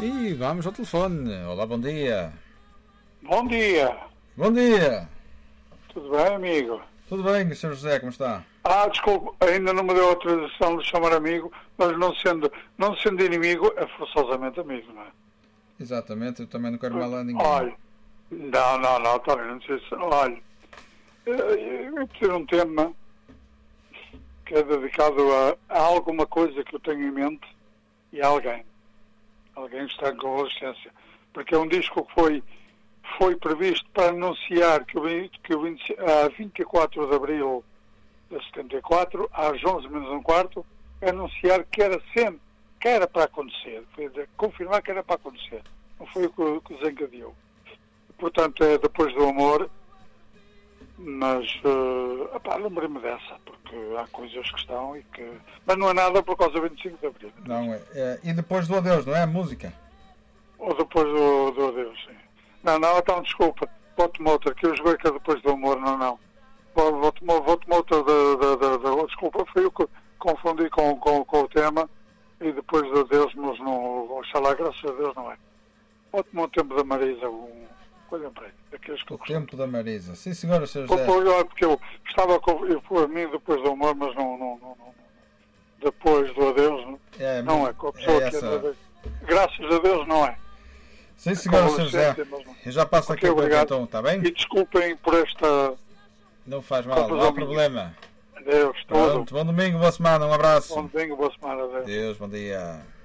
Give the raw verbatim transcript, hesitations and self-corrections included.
E vamos ao telefone. Olá, bom dia. Bom dia. Bom dia. Tudo bem, amigo? Tudo bem, senhor José, como está? Ah, desculpe, ainda não me deu autorização de chamar amigo, mas não sendo, não sendo inimigo, é forçosamente amigo, não é? Exatamente, eu também não quero mal a ninguém. Olha, não, não, não, também não sei se... Olha, eu vou ter um tema que é dedicado a, a alguma coisa que eu tenho em mente e a alguém. Alguém que está com resistência. Porque é um disco que foi, foi previsto para anunciar que, o, que o, a vinte e quatro de abril de setenta e quatro, às onze menos um quarto, anunciar que era sempre, que era para acontecer. Foi de, confirmar que era para acontecer. Não foi o que, que desencadeou. Portanto, é Depois do Amor, mas uh, epá, lembrei-me dessa, porque há coisas que estão e que... Mas não é nada por causa do vinte e cinco de abril. Não, é, é, e Depois do Adeus, não é a música? Ou Depois do, do Adeus, sim. Não, não, então desculpa, bote-me outra, que eu joguei que é Depois do Amor, não, não. Voto-me outra da, da, da, da... Desculpa, foi eu que confundi com, com, com o tema e Depois do Adeus, mas não... Oxalá, graças a Deus, não é. Voto-me o Tempo da Marisa, um... Olha para aí, daqueles que O eu costumo. Tempo da Marisa. Sim, senhora, senhor José. Porque eu estava com... Eu fui a mim Depois do Amor, mas não... não, não, não. Depois do Adeus, não é, não é com a pessoa é que essa... é... Graças a Deus, não é. Sim, senhora, senhor José. Eu já passo aqui para o então, está bem? E desculpem por esta... Não faz mal, não há problema. Adeus, Pronto, bom domingo, boa semana, um abraço. Bom domingo, boa semana, adeus. Deus, bom dia.